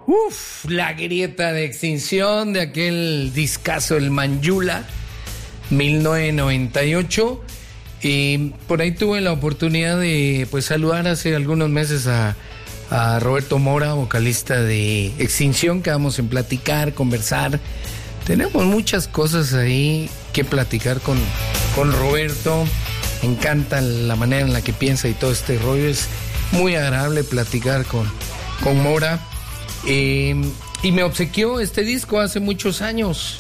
La grieta de extinción de aquel discazo, el Manjula, 1998. Por ahí tuve la oportunidad de saludar hace algunos meses a Roberto Mora, vocalista de Extinción. Quedamos en platicar, conversar. Tenemos muchas cosas ahí que platicar con Roberto. Me encanta la manera en la que piensa y todo este rollo. Es muy agradable platicar con Mora. Y me obsequió este disco hace muchos años,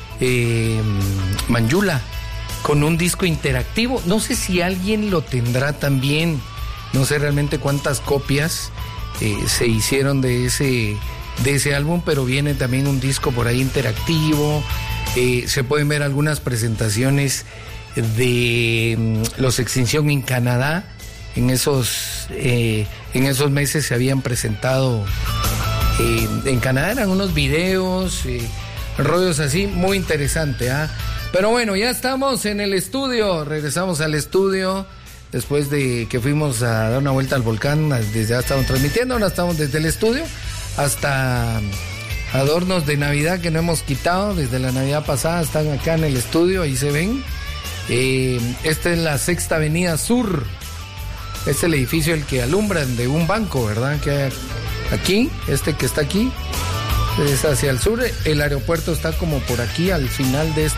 Manjula, con un disco interactivo. No sé si alguien lo tendrá también. No sé realmente cuántas copias se hicieron de ese álbum, pero viene también un disco por ahí interactivo. Se pueden ver algunas presentaciones de los Extinción en Canadá. En esos meses se habían presentado en Canadá, eran unos videos, rollos así, muy interesante, ¿ah? Pero bueno, ya estamos en el estudio, regresamos al estudio después de que fuimos a dar una vuelta al volcán. Desde ya estamos transmitiendo, ahora estamos desde el estudio, hasta adornos de Navidad que no hemos quitado desde la Navidad pasada, están acá en el estudio, ahí se ven. Esta es la Sexta Avenida Sur, es el edificio el que alumbran de un banco, ¿verdad? Que hay aquí, que está aquí, es hacia el sur. El aeropuerto está como por aquí al final de